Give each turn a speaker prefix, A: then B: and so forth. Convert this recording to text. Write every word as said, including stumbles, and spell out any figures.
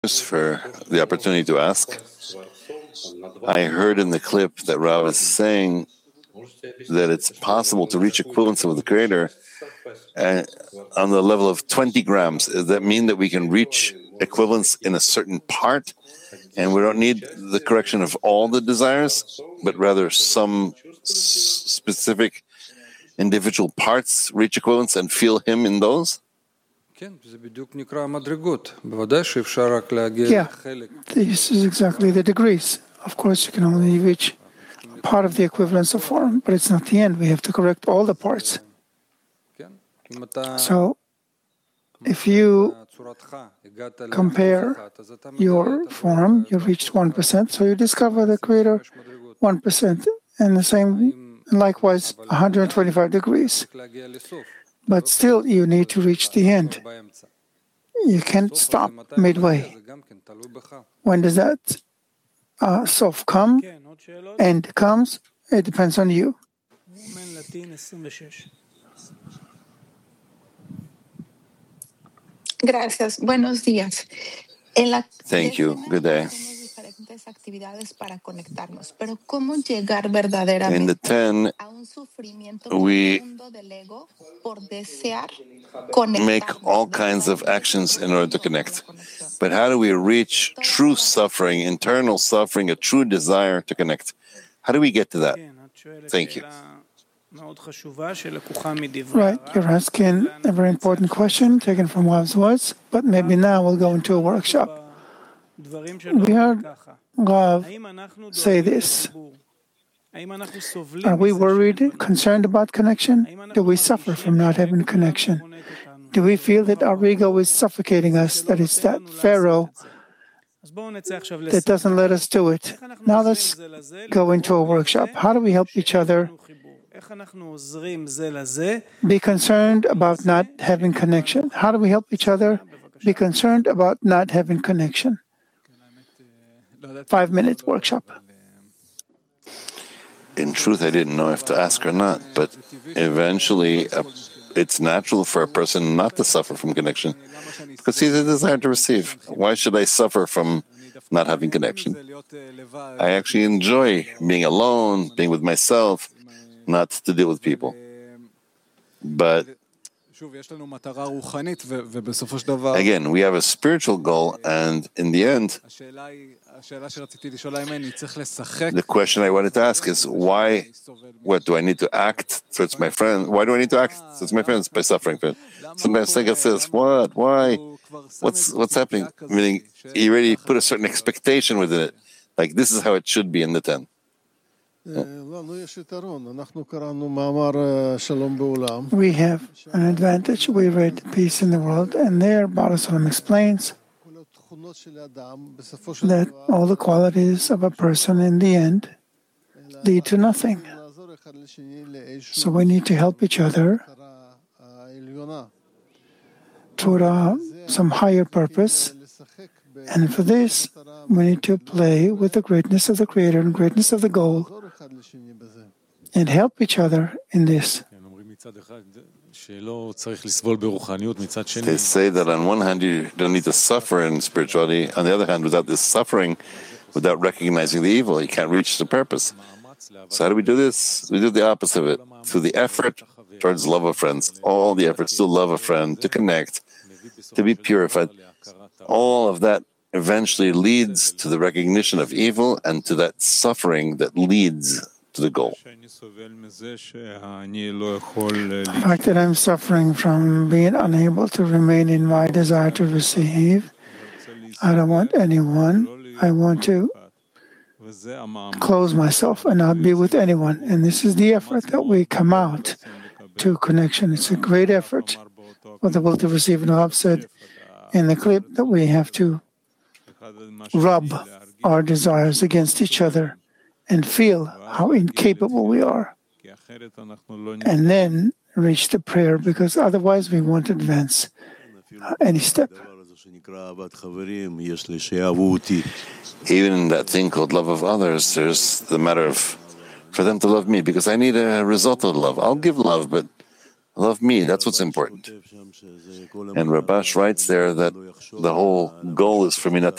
A: for the opportunity to ask. I heard in the clip that Rav is saying that it's possible to reach equivalence with the Creator uh, on the level of twenty grams. Does that mean that we can reach equivalence in a certain part, and we don't need the correction of all the desires, but rather some s- specific individual parts reach equivalence and feel Him in those?
B: Yeah, this is exactly the degrees. Of course, you can only reach part of the equivalence of form, but it's not the end. We have to correct all the parts. So, if you compare your form, you reached one percent, so you discover the Creator one percent, and the same, likewise, one hundred twenty-five degrees. But still, you need to reach the end. You can't stop midway. When does that uh, sof come? End comes? It depends on you.
C: Gracias. Buenos días.
A: Thank you. Good day. In the ten, we make all kinds of actions in order to connect. But how do we reach true suffering, internal suffering, a true desire to connect? How do we get to that? Thank you.
B: Right, you're asking a very important question taken from Rav's words, but maybe now we'll go into a workshop. We heard Rav say this. Are we worried, concerned about connection? Do we suffer from not having connection? Do we feel that our ego is suffocating us, that it's that Pharaoh that doesn't let us do it? Now let's go into a workshop. How do we help each other be concerned about not having connection? How do we help each other be concerned about not having connection? Five-minute workshop.
A: In truth, I didn't know if to ask or not, but eventually uh, it's natural for a person not to suffer from connection because he has a desire to receive. Why should I suffer from not having connection? I actually enjoy being alone, being with myself, not to deal with people. But again, we have a spiritual goal, and in the end, the question I wanted to ask is why, what do I need to act towards my friend? Why do I need to act towards my friends by suffering? Sometimes Sega says, what, why, what's what's happening? Meaning, he already put a certain expectation within it. Like, this is how it should be in the ten. Yeah.
B: We have an advantage. We read Peace in the World, and there Baal HaSulam explains that all the qualities of a person in the end lead to nothing. So we need to help each other toward uh, some higher purpose, and for this we need to play with the greatness of the Creator and greatness of the goal and help each other in this.
A: They say that on one hand you don't need to suffer in spirituality, on the other hand, without this suffering, without recognizing the evil, you can't reach the purpose. So how do we do this? We do the opposite of it, through the effort towards love of friends, all the efforts to love a friend, to connect, to be purified. All of that eventually leads to the recognition of evil and to that suffering that leads to the goal.
B: The fact that I'm suffering from being unable to remain in my desire to receive, I don't want anyone. I want to close myself and not be with anyone. And this is the effort that we come out to connection. It's a great effort for the will to receive. And Rav said in the clip that we have to rub our desires against each other and feel how incapable we are, and then reach the prayer, because otherwise we won't advance uh, any step.
A: Even in that thing called love of others, there's the matter of for them to love me, because I need a result of love. I'll give love, but Love me, that's what's important. And Rabash writes there that the whole goal is for me not to